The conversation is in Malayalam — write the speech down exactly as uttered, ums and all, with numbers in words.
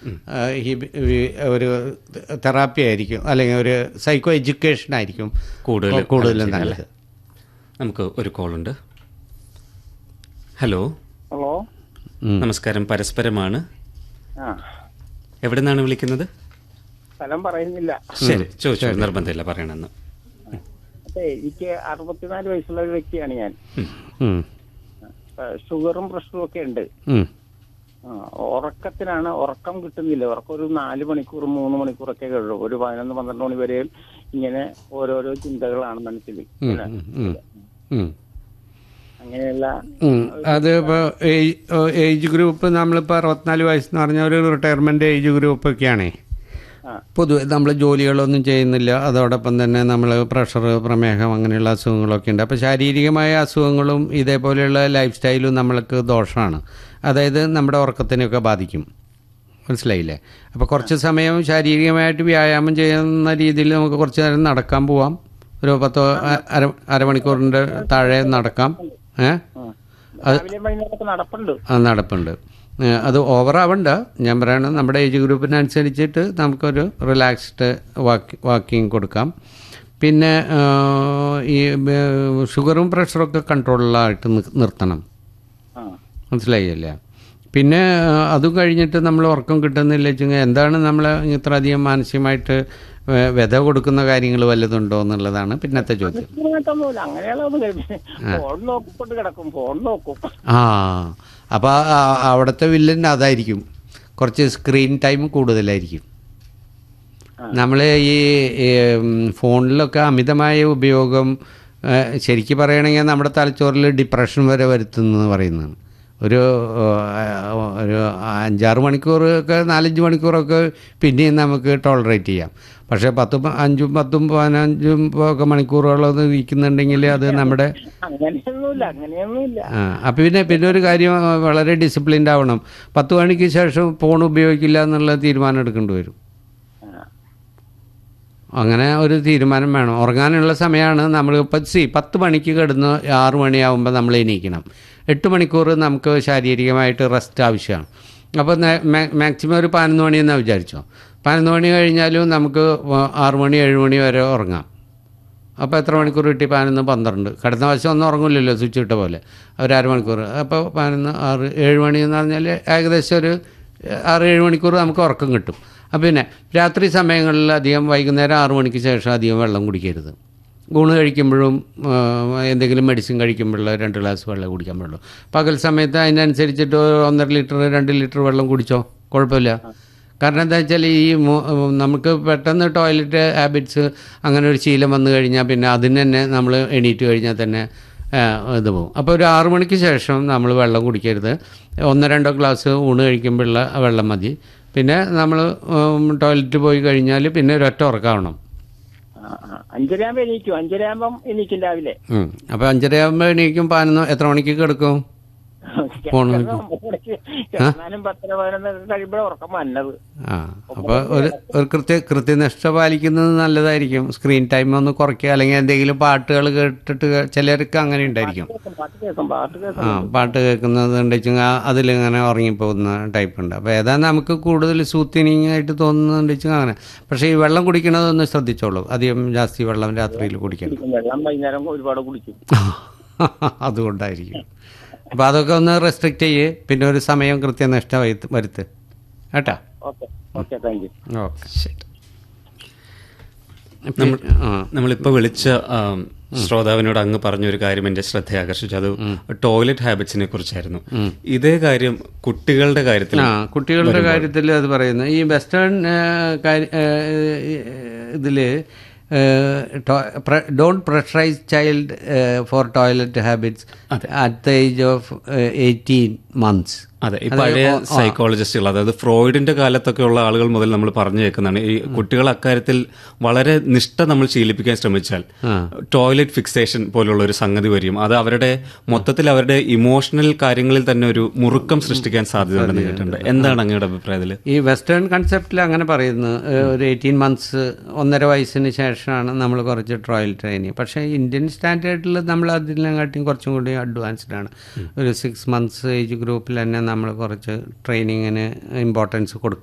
ഒരു തെറാപ്പി ആയിരിക്കും, അല്ലെങ്കിൽ ഒരു സൈക്കോ എഡ്യൂക്കേഷൻ ആയിരിക്കും കൂടുതൽ കൂടുതലും നല്ലത്. നമുക്ക് ഒരു കോളുണ്ട്. ഹലോ ഹലോ, നമസ്കാരം. പരസ്പരമാണ്. എവിടെ നിന്നാണ് വിളിക്കുന്നത്? സ്ഥലം പറയുന്നില്ല. ശരി, ചോദിച്ചു. നിർബന്ധമില്ല, പറയണമെന്ന്. അതെ, എനിക്ക് അറുപത്തിനാല് വയസ്സുള്ള ഒരു വ്യക്തിയാണ് ഞാൻ. ഷുഗറും പ്രഷറും ഒക്കെ ഉണ്ട്. ഉറക്കത്തിനാണ്, ഉറക്കം കിട്ടുന്നില്ല. ഉറക്കം ഒരു നാല് മണിക്കൂർ മൂന്ന് മണിക്കൂറൊക്കെ കഴിയും. ഒരു പതിനൊന്ന് പന്ത്രണ്ട് മണി വരെയും ഇങ്ങനെ ഓരോരോ ചിന്തകളാണ് മനസ്സിൽ. അങ്ങനെയുള്ള അത് ഇപ്പോൾ ഏജ് ഗ്രൂപ്പ് നമ്മളിപ്പോൾ അറുപത്തിനാല് വയസ്സെന്ന് പറഞ്ഞാൽ ഒരു റിട്ടയർമെന്റ് ഏജ് ഗ്രൂപ്പ് ഒക്കെയാണേ. പൊതുവെ നമ്മൾ ജോലികളൊന്നും ചെയ്യുന്നില്ല, അതോടൊപ്പം തന്നെ നമ്മൾ പ്രഷർ, പ്രമേഹം അങ്ങനെയുള്ള അസുഖങ്ങളൊക്കെ ഉണ്ട്. അപ്പോൾ ശാരീരികമായ അസുഖങ്ങളും ഇതേപോലെയുള്ള ലൈഫ് സ്റ്റൈലും നമ്മൾക്ക് ദോഷമാണ്. അതായത് നമ്മുടെ ഉറക്കത്തിനെയൊക്കെ ബാധിക്കും. മനസ്സിലായില്ലേ? അപ്പോൾ കുറച്ച് സമയം ശാരീരികമായിട്ട് വ്യായാമം ചെയ്യുന്ന രീതിയിൽ നമുക്ക് കുറച്ച് നേരം നടക്കാൻ പോവാം. ഒരു പത്തോ അര അരമണിക്കൂറിൻ്റെ താഴെ നടക്കാം. ഏഹ് അത് നടപ്പുണ്ട്. അത് ഓവറാവണ്ട. ഞാൻ പറയണത് നമ്മുടെ ഏജ് ഗ്രൂപ്പിനനുസരിച്ചിട്ട് നമുക്കൊരു റിലാക്സ്ഡ് വാക്ക് വാക്കിങ് കൊടുക്കാം. പിന്നെ ഈ ഷുഗറും പ്രഷറൊക്കെ കൺട്രോളിലായിട്ട് നിർത്തണം. മനസ്സിലായില്ലേ? പിന്നെ അതും കഴിഞ്ഞിട്ട് നമ്മൾ ഉറക്കം കിട്ടുന്നില്ല വെച്ചെങ്കിൽ എന്താണ് നമ്മൾ ഇത്രയധികം മാനസികമായിട്ട് വിത കൊടുക്കുന്ന കാര്യങ്ങൾ വല്ലതുണ്ടോ എന്നുള്ളതാണ് പിന്നത്തെ ചോദ്യം. ആ അപ്പോൾ അവിടുത്തെ വില്ലൻ അതായിരിക്കും, കുറച്ച് സ്ക്രീൻ ടൈം കൂടുതലായിരിക്കും. നമ്മൾ ഈ ഫോണിലൊക്കെ അമിതമായ ഉപയോഗം ശരിക്കും പറയുകയാണെങ്കിൽ നമ്മുടെ തലച്ചോറിൽ ഡിപ്രഷൻ വരെ വരുത്തുന്നു പറയുന്നതാണ്. ഒരു ഒരു അഞ്ചാറ് മണിക്കൂറൊക്കെ നാലഞ്ച് മണിക്കൂറൊക്കെ പിന്നെയും നമുക്ക് ടോളറേറ്റ് ചെയ്യാം. പക്ഷേ പത്തും അഞ്ചും പത്തും പതിനഞ്ചും ഒക്കെ മണിക്കൂറുകളൊന്നും ഇരിക്കുന്നുണ്ടെങ്കിൽ അത് നമ്മുടെ ആ അപ്പം പിന്നെ പിന്നെ ഒരു കാര്യം വളരെ ഡിസിപ്ലിൻഡ് ആവണം. പത്ത് മണിക്ക് ശേഷം ഫോൺ ഉപയോഗിക്കില്ല എന്നുള്ള തീരുമാനം എടുക്കേണ്ടി വരും. അങ്ങനെ ഒരു തീരുമാനം വേണം. ഉറങ്ങാനുള്ള സമയമാണ് നമ്മൾ ഇപ്പം സി പത്ത് മണിക്ക് കിടന്ന് ആറ് മണിയാകുമ്പോൾ നമ്മൾ എണീക്കണം. എട്ട് മണിക്കൂർ നമുക്ക് ശാരീരികമായിട്ട് റെസ്റ്റ് ആവശ്യമാണ്. അപ്പോൾ മാക്സിമം ഒരു പതിനൊന്ന് മണിയെന്നാണ് വിചാരിച്ചോ. പതിനൊന്ന് മണി കഴിഞ്ഞാലും നമുക്ക് ആറ് മണി ഏഴ് മണി വരെ ഉറങ്ങാം. അപ്പോൾ എത്ര മണിക്കൂർ കിട്ടി? പതിനൊന്ന് പന്ത്രണ്ട്. കിടന്ന വശം ഒന്നും ഉറങ്ങില്ലല്ലോ, സ്വിച്ച് ഇട്ട പോലെ. ഒരു അരമണിക്കൂർ. അപ്പോൾ പതിനൊന്ന് ആറ് ഏഴ് മണി എന്ന് പറഞ്ഞാൽ ഏകദേശം ഒരു ആറ് ഏഴ് മണിക്കൂർ നമുക്ക് ഉറക്കം കിട്ടും. അപ്പോൾ പിന്നെ രാത്രി സമയങ്ങളിൽ അധികം വൈകുന്നേരം ആറു മണിക്ക് ശേഷം അധികം വെള്ളം കുടിക്കരുത്. ഊണ് കഴിക്കുമ്പോഴും എന്തെങ്കിലും മെഡിസിൻ കഴിക്കുമ്പോഴുള്ള രണ്ട് ഗ്ലാസ് വെള്ളം കുടിക്കാൻ പാടുള്ളൂ. പകൽ സമയത്ത് അതിനനുസരിച്ചിട്ട് ഒന്നര ലിറ്റർ രണ്ട് ലിറ്റർ വെള്ളം കുടിച്ചോ, കുഴപ്പമില്ല. കാരണം എന്താ വെച്ചാൽ ഈ നമുക്ക് പെട്ടെന്ന് ടോയ്ലറ്റ് ഹാബിറ്റ്സ് അങ്ങനെ ഒരു ശീലം വന്നു കഴിഞ്ഞാൽ പിന്നെ അതിന് തന്നെ നമ്മൾ എണീറ്റ് കഴിഞ്ഞാൽ തന്നെ ഇത് പോകും. അപ്പോൾ ഒരു ആറു മണിക്ക് ശേഷം നമ്മൾ വെള്ളം കുടിക്കരുത്. ഒന്നോ രണ്ടോ ഗ്ലാസ് ഊണ് കഴിക്കുമ്പോഴുള്ള വെള്ളം മതി. പിന്നെ നമ്മൾ ടോയ്ലറ്റ് പോയി കഴിഞ്ഞാൽ പിന്നെ ഒരൊറ്റ ഉറക്കാവണം. അഞ്ചരയാകുമ്പോൾ എണീക്കും. അഞ്ചരയാകുമ്പം എണീക്കും രാവിലെ. അപ്പോൾ അഞ്ചരയാകുമ്പോൾ എണീക്കും. പതിനൊന്ന് എത്ര മണിക്ക് കിടക്കും? ഫോൺ പത്തര പതിനൊന്ന് കഴിയുമ്പോഴേ ഉറക്കം വന്നത്. ആ അപ്പോൾ ഒരു ഒരു കൃത്യ കൃത്യനിഷ്ഠ പാലിക്കുന്നത് നല്ലതായിരിക്കും. സ്ക്രീൻ ടൈം ഒന്ന് കുറയ്ക്കുക, അല്ലെങ്കിൽ എന്തെങ്കിലും പാട്ടുകൾ കേട്ടിട്ട് ചിലർക്ക് അങ്ങനെ ഉണ്ടായിരിക്കും. ആ പാട്ട് കേൾക്കുന്നത് ഉണ്ടെങ്കിൽ അതിലിങ്ങനെ ഉറങ്ങിപ്പോകുന്ന ടൈപ്പ് ഉണ്ട്. അപ്പോൾ ഏതാ നമുക്ക് കൂടുതൽ സൂത്തിനിങ് ആയിട്ട് തോന്നുന്നുണ്ടെങ്കിൽ അങ്ങനെ. പക്ഷേ ഈ വെള്ളം കുടിക്കണതൊന്ന് ശ്രദ്ധിച്ചോളൂ. അധികം ജാസ്തി വെള്ളം രാത്രിയിൽ കുടിക്കണം. വെള്ളം വൈകുന്നേരം ഒരുപാട് കുടിക്കും. അതുകൊണ്ടായിരിക്കും. അപ്പോൾ അതൊക്കെ ഒന്ന് റെസ്ട്രിക്റ്റ് ചെയ്യേ. പിന്നെ ഒരു സമയം കൃത്യനിഷ്ഠ വരുത്ത് കേട്ടാ. Okay, thank you. ഓക്കെ, ശരി. നമ്മളിപ്പോൾ വിളിച്ച ശ്രോതാവിനോട് അങ്ങ് പറഞ്ഞൊരു കാര്യം എൻ്റെ ശ്രദ്ധ ആകർഷിച്ചു. അത് ടോയ്ലറ്റ് ഹാബിറ്റ്സിനെ കുറിച്ചായിരുന്നു. ഇതേ കാര്യം കുട്ടികളുടെ കാര്യത്തിൽ ആ കുട്ടികളുടെ കാര്യത്തിൽ അത് പറയുന്നു. ഈ വെസ്റ്റേൺ ഇതിൽ don't pressurize child uh, for toilet habits at the age of uh, eighteen months. അതെ, ഈ പഴയ സൈക്കോളജിസ്റ്റുകൾ, അതായത് ഫ്രോയിഡിന്റെ കാലത്തൊക്കെ ഉള്ള ആളുകൾ മുതൽ നമ്മൾ പറഞ്ഞു കേൾക്കുന്നതാണ് ഈ കുട്ടികൾ അക്കാര്യത്തിൽ വളരെ നിഷ്ഠ നമ്മൾ ശീലിപ്പിക്കാൻ ശ്രമിച്ചാൽ ടോയ്ലറ്റ് ഫിക്സേഷൻ പോലുള്ള ഒരു സംഗതി വരും. അത് അവരുടെ മൊത്തത്തിൽ അവരുടെ ഇമോഷണൽ കാര്യങ്ങളിൽ തന്നെ ഒരു മുറുക്കം സൃഷ്ടിക്കാൻ സാധ്യതയുണ്ടെന്ന് കേട്ടിട്ടുണ്ട്. എന്താണ് അങ്ങയുടെ അഭിപ്രായത്തിൽ? ഈ വെസ്റ്റേൺ കൺസെപ്റ്റിൽ അങ്ങനെ പറയുന്നത് ഒരു എയ്റ്റീൻ മന്ത്സ് ഒന്നര വയസ്സിന് ശേഷമാണ് നമ്മൾ കുറച്ച് ട്രയൽ ട്രെയിനിങ്. പക്ഷേ ഇന്ത്യൻ സ്റ്റാൻഡേർഡിൽ നമ്മൾ അതിനെക്കാട്ടിയും കുറച്ചും കൂടി അഡ്വാൻസ്ഡ് ആണ്. ഒരു സിക്സ് മന്ത്സ് ഏജ് ഗ്രൂപ്പിൽ തന്നെ നമ്മൾ കുറച്ച് ട്രെയിനിങ്ങിന് ഇമ്പോർട്ടൻസ് കൊടുക്കുക.